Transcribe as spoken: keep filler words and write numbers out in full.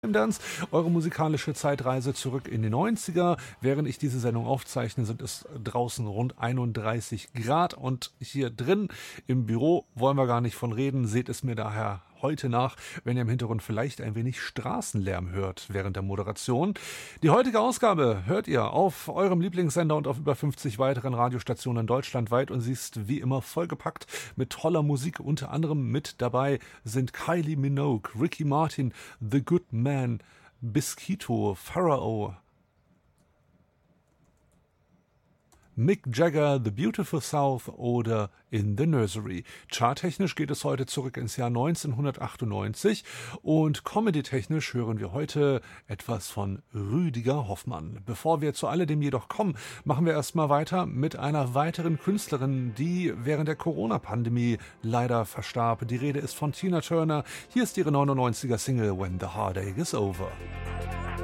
Dance, eure musikalische Zeitreise zurück in die neunziger. Während ich diese Sendung aufzeichne, sind es draußen rund einunddreißig Grad und hier drin im Büro wollen wir gar nicht von reden. Seht es mir daher heute nach, wenn ihr im Hintergrund vielleicht ein wenig Straßenlärm hört während der Moderation. Die heutige Ausgabe hört ihr auf eurem Lieblingssender und auf über fünfzig weiteren Radiostationen deutschlandweit und sie ist wie immer vollgepackt mit toller Musik. Unter anderem mit dabei sind Kylie Minogue, Ricky Martin, The Good Man, Bisquito, Pharaoh, Mick Jagger, The Beautiful South oder In the Nursery. Charttechnisch geht es heute zurück ins Jahr neunzehnhundertachtundneunzig und comedy-technisch hören wir heute etwas von Rüdiger Hoffmann. Bevor wir zu alledem jedoch kommen, machen wir erstmal weiter mit einer weiteren Künstlerin, die während der Corona-Pandemie leider verstarb. Die Rede ist von Tina Turner. Hier ist ihre neunundneunziger Single When the Heartache is Over.